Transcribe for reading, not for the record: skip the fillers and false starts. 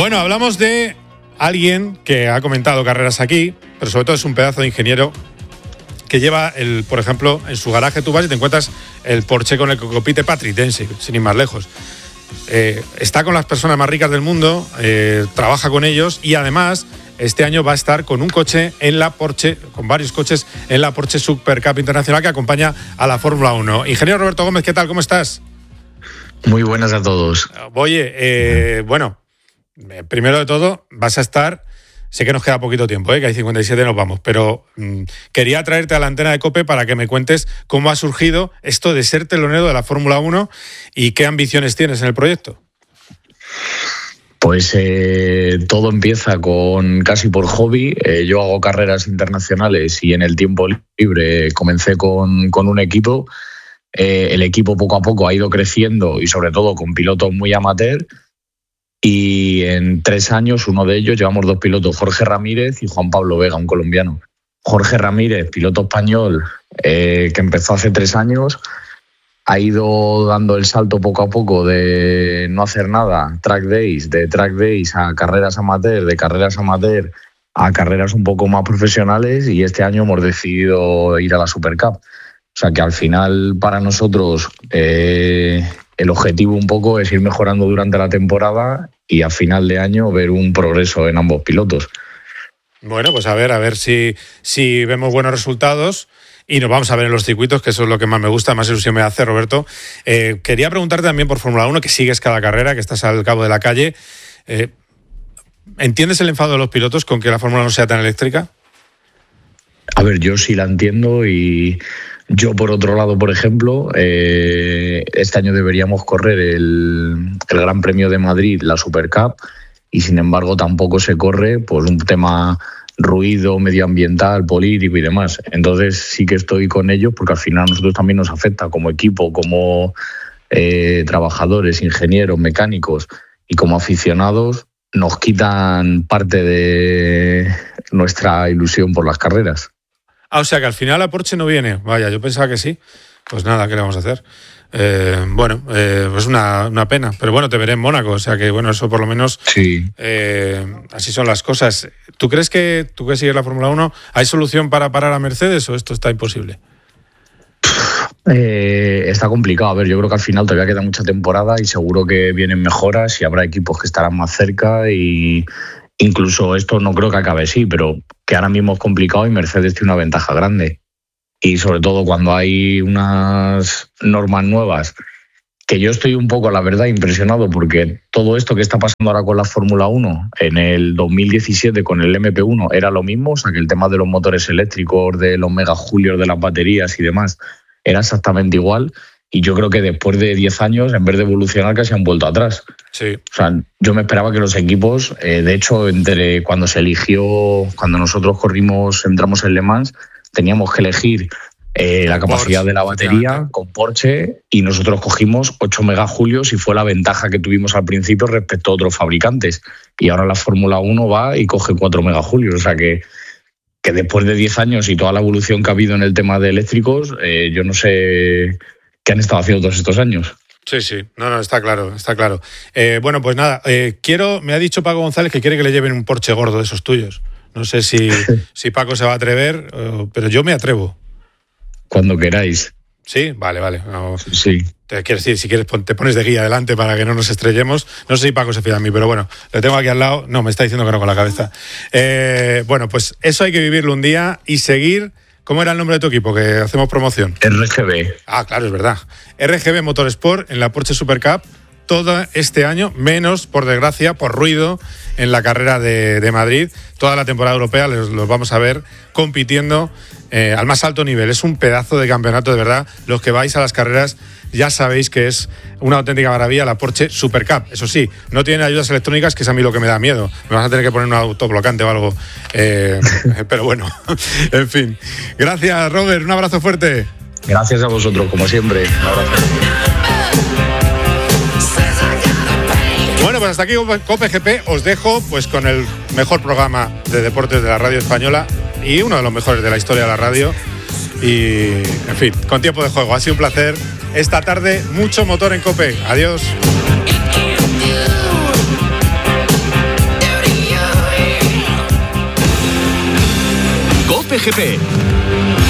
Bueno, hablamos de alguien que ha comentado carreras aquí, pero sobre todo es un pedazo de ingeniero que lleva, por ejemplo, en su garaje tú vas y te encuentras el Porsche con el que compite Patrick Dempsey, sin ir más lejos. Está con las personas más ricas del mundo, trabaja con ellos y además este año va a estar con un coche en la Porsche, con varios coches en la Porsche Super Cup Internacional que acompaña a la Fórmula 1. Ingeniero Roberto Gómez, ¿qué tal? ¿Cómo estás? Muy buenas a todos. Oye, bueno, primero de todo vas a estar, sé que nos queda poquito tiempo, que hay 57 nos vamos, pero quería traerte a la antena de COPE para que me cuentes cómo ha surgido esto de ser telonero de la Fórmula 1 y qué ambiciones tienes en el proyecto. Pues todo empieza casi por hobby. Yo hago carreras internacionales y en el tiempo libre comencé con un equipo. El equipo poco a poco ha ido creciendo y sobre todo con pilotos muy amateur. Y en 3 años, uno de ellos, llevamos 2 pilotos, Jorge Ramírez y Juan Pablo Vega, un colombiano. Jorge Ramírez, piloto español, que empezó hace 3 años, ha ido dando el salto poco a poco de no hacer nada, de track days a carreras amateur, de carreras amateur a carreras un poco más profesionales, y este año hemos decidido ir a la Super Cup. O sea que al final para nosotros el objetivo un poco es ir mejorando durante la temporada y a final de año ver un progreso en ambos pilotos. Bueno, pues a ver si vemos buenos resultados y nos vamos a ver en los circuitos, que eso es lo que más me gusta, más ilusión me hace, Roberto. Quería preguntarte también por Fórmula 1, que sigues cada carrera, que estás al cabo de la calle. ¿Entiendes el enfado de los pilotos con que la Fórmula 1 sea tan eléctrica? A ver, yo sí la entiendo y yo, por otro lado, por ejemplo, este año deberíamos correr el Gran Premio de Madrid, la Super Cup, y sin embargo tampoco se corre por un tema ruido medioambiental, político y demás. Entonces sí que estoy con ellos porque al final a nosotros también nos afecta como equipo, como trabajadores, ingenieros, mecánicos y como aficionados. Nos quitan parte de nuestra ilusión por las carreras. O sea que al final la Porsche no viene. Vaya, yo pensaba que sí. Pues nada, ¿qué le vamos a hacer? Pues una pena. Pero bueno, te veré en Mónaco. O sea que bueno, eso por lo menos sí. Así son las cosas. ¿Tú crees que sigues la Fórmula 1? ¿Hay solución para parar a Mercedes o esto está imposible? Está complicado. A ver, yo creo que al final todavía queda mucha temporada y seguro que vienen mejoras y habrá equipos que estarán más cerca y incluso esto no creo que acabe así, pero que ahora mismo es complicado y Mercedes tiene una ventaja grande. Y sobre todo cuando hay unas normas nuevas, que yo estoy un poco, la verdad, impresionado porque todo esto que está pasando ahora con la Fórmula 1, en el 2017 con el MP1 era lo mismo, o sea que el tema de los motores eléctricos, de los megajulios, de las baterías y demás, era exactamente igual. Y yo creo que después de 10 años, en vez de evolucionar, casi han vuelto atrás. Sí. O sea, yo me esperaba que los equipos, de hecho, entre cuando se eligió, cuando nosotros entramos en Le Mans, teníamos que elegir la capacidad Porsche, de la batería con Porsche y nosotros cogimos 8 megajulios y fue la ventaja que tuvimos al principio respecto a otros fabricantes. Y ahora la Fórmula 1 va y coge 4 megajulios. O sea que después de 10 años y toda la evolución que ha habido en el tema de eléctricos, yo no sé qué han estado haciendo todos estos años. Sí. No, está claro. Bueno, pues nada, me ha dicho Paco González que quiere que le lleven un Porsche gordo de esos tuyos. No sé si Paco se va a atrever, pero yo me atrevo. Cuando queráis. Sí, vale. No, sí. Te quiero decir, si quieres te pones de guía adelante para que no nos estrellemos. No sé si Paco se fía de mí, pero bueno, le tengo aquí al lado. No, me está diciendo que no con la cabeza. Bueno, pues eso hay que vivirlo un día y seguir. ¿Cómo era el nombre de tu equipo? Que hacemos promoción. RGB. Ah, claro, es verdad. RGB Motorsport en la Porsche Super Cup todo este año, menos, por desgracia, por ruido en la carrera de Madrid. Toda la temporada europea los vamos a ver compitiendo al más alto nivel. Es un pedazo de campeonato, de verdad. Los que vais a las carreras ya sabéis que es una auténtica maravilla la Porsche Super Cup. Eso sí, no tiene ayudas electrónicas, que es a mí lo que me da miedo. Me vas a tener que poner un autoblocante o algo. Pero bueno, en fin. Gracias, Robert. Un abrazo fuerte. Gracias a vosotros, como siempre. Un abrazo. Bueno, pues hasta aquí COPE GP. Os dejo pues con el mejor programa de deportes de la radio española y uno de los mejores de la historia de la radio. Y, en fin, con tiempo de juego. Ha sido un placer. Esta tarde, mucho motor en COPE. Adiós. COPE GP.